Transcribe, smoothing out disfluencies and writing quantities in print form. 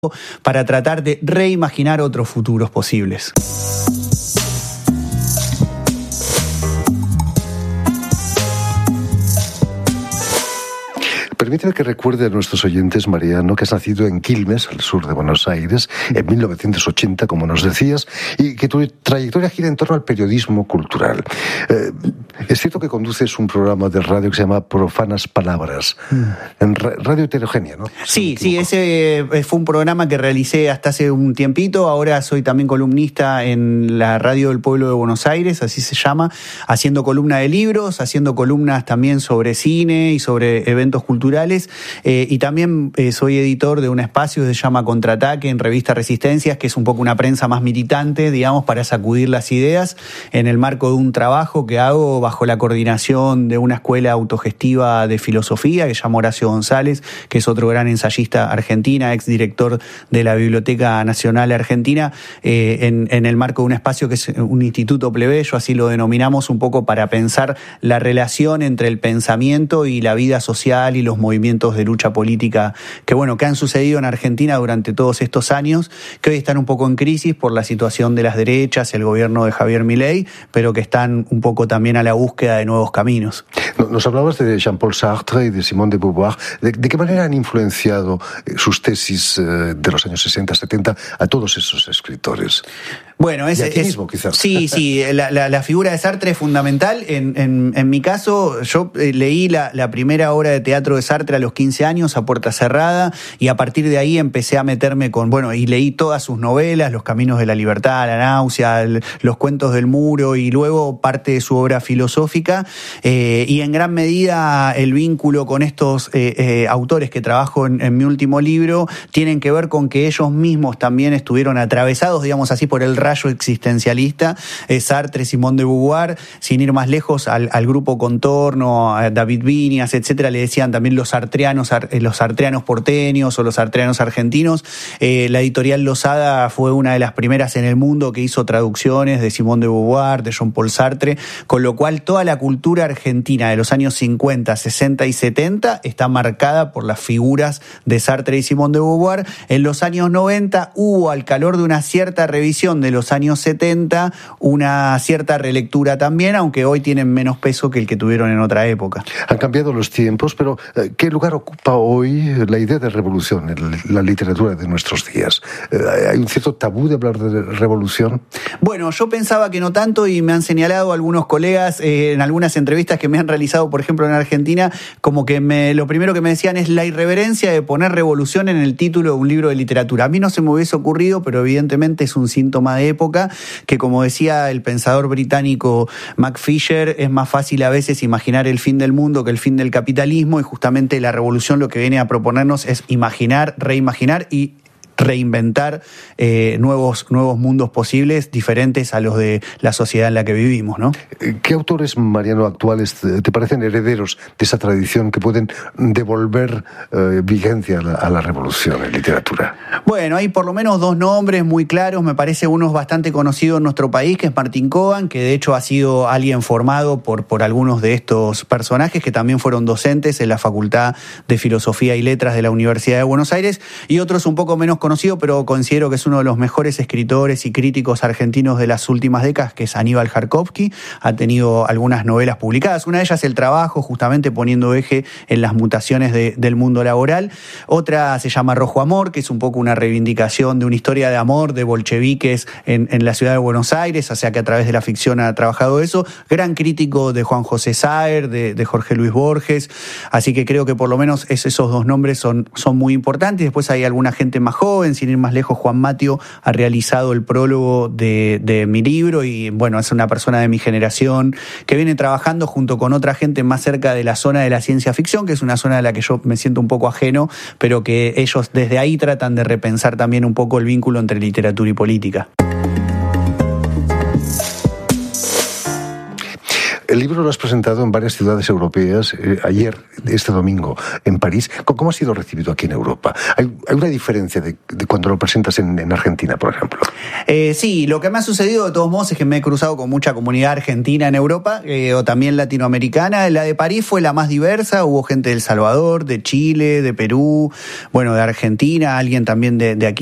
para tratar de reimaginar otros futuros posibles. Permíteme que recuerde a nuestros oyentes, Mariano, que has nacido en Quilmes, al sur de Buenos Aires, en 1980, como nos decías, y que tu trayectoria gira en torno al periodismo cultural. Es cierto que conduces un programa de radio que se llama Profanas Palabras, en Radio Heterogénea, ¿no? Sí, ese fue un programa que realicé hasta hace un tiempito. Ahora soy también columnista en la Radio del Pueblo de Buenos Aires, así se llama, haciendo columna de libros, haciendo columnas también sobre cine y sobre eventos culturales. Y también soy editor de un espacio que se llama Contraataque en Revista Resistencias, que es un poco una prensa más militante, digamos, para sacudir las ideas en el marco de un trabajo que hago bajo la coordinación de una escuela autogestiva de filosofía que se llama Horacio González, que es otro gran ensayista argentina, exdirector de la Biblioteca Nacional Argentina, en el marco de un espacio que es un instituto plebeyo, así lo denominamos, un poco para pensar la relación entre el pensamiento y la vida social y los movimientos de lucha política que han sucedido en Argentina durante todos estos años, que hoy están un poco en crisis por la situación de las derechas, el gobierno de Javier Milei, pero que están un poco también a la búsqueda de nuevos caminos. Nos hablabas de Jean-Paul Sartre y de Simone de Beauvoir. ¿De qué manera han influenciado sus tesis de los años 60, 70 a todos esos escritores? Bueno, y aquí mismo, quizás. Sí, la figura de Sartre es fundamental. En mi caso, yo leí la primera obra de teatro de Sartre a los 15 años, a puerta cerrada, y a partir de ahí empecé a meterme y leí todas sus novelas, Los Caminos de la Libertad, La Náusea, Los Cuentos del Muro, y luego parte de su obra filosófica, y en gran medida el vínculo con estos autores que trabajo en mi último libro tienen que ver con que ellos mismos también estuvieron atravesados, digamos así, por el rayo existencialista. Sartre, Simone de Beauvoir, sin ir más lejos, al grupo Contorno, a David Viñas, etcétera, le decían también los sartreanos porteños o los sartreanos argentinos. La editorial Losada fue una de las primeras en el mundo que hizo traducciones de Simone de Beauvoir, de Jean-Paul Sartre, con lo cual toda la cultura argentina de los años 50, 60 y 70 está marcada por las figuras de Sartre y Simone de Beauvoir. En los años 90 hubo, al calor de una cierta revisión de los años 70, una cierta relectura también, aunque hoy tienen menos peso que el que tuvieron en otra época. Han cambiado los tiempos, pero ¿qué lugar ocupa hoy la idea de revolución en la literatura de nuestros días? ¿Hay un cierto tabú de hablar de revolución? Bueno, yo pensaba que no tanto, y me han señalado algunos colegas en algunas entrevistas que me han realizado, por ejemplo, en Argentina, como que lo primero que me decían es la irreverencia de poner revolución en el título de un libro de literatura. A mí no se me hubiese ocurrido, pero evidentemente es un síntoma de época, que como decía el pensador británico Mac Fisher, es más fácil a veces imaginar el fin del mundo que el fin del capitalismo, y justamente la revolución lo que viene a proponernos es imaginar, reimaginar y reinventar nuevos mundos posibles diferentes a los de la sociedad en la que vivimos, ¿no? ¿Qué autores, Mariano, actuales te parecen herederos de esa tradición que pueden devolver vigencia a la revolución en literatura? Bueno, hay por lo menos dos nombres muy claros. Me parece uno bastante conocido en nuestro país, que es Martín Coban, que de hecho ha sido alguien formado por algunos de estos personajes que también fueron docentes en la Facultad de Filosofía y Letras de la Universidad de Buenos Aires, y otros un poco menos conocido, pero considero que es uno de los mejores escritores y críticos argentinos de las últimas décadas, que es Aníbal Jarkovsky. Ha tenido algunas novelas publicadas, una de ellas El Trabajo, justamente poniendo eje en las mutaciones del mundo laboral. Otra se llama Rojo Amor, que es un poco una reivindicación de una historia de amor de bolcheviques en la ciudad de Buenos Aires, o sea que a través de la ficción ha trabajado eso. Gran crítico de Juan José Saer, de Jorge Luis Borges, así que creo que por lo menos esos dos nombres son muy importantes. Después hay alguna gente más joven, sin ir más lejos, Juan Matio ha realizado el prólogo de mi libro, y bueno, es una persona de mi generación que viene trabajando junto con otra gente más cerca de la zona de la ciencia ficción, que es una zona de la que yo me siento un poco ajeno, pero que ellos desde ahí tratan de repensar también un poco el vínculo entre literatura y política. El libro lo has presentado en varias ciudades europeas, ayer, este domingo, en París. ¿Cómo ha sido recibido aquí en Europa? ¿Hay una diferencia de cuando lo presentas en Argentina, por ejemplo? Sí, lo que me ha sucedido de todos modos es que me he cruzado con mucha comunidad argentina en Europa, o también latinoamericana. La de París fue la más diversa, hubo gente de El Salvador, de Chile, de Perú, bueno, de Argentina, alguien también de aquí